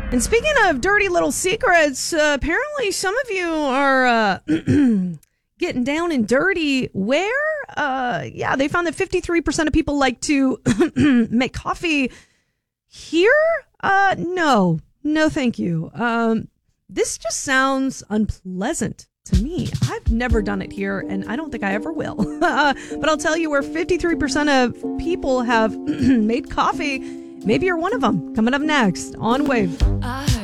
And speaking of dirty little secrets, apparently some of you are getting down and dirty. Where? They found that 53% of people like to make coffee here. No, thank you. This just sounds unpleasant to me. I've never done it here, and I don't think I ever will. But I'll tell you where 53% of people have made coffee. Maybe you're one of them. Coming up next on Wave.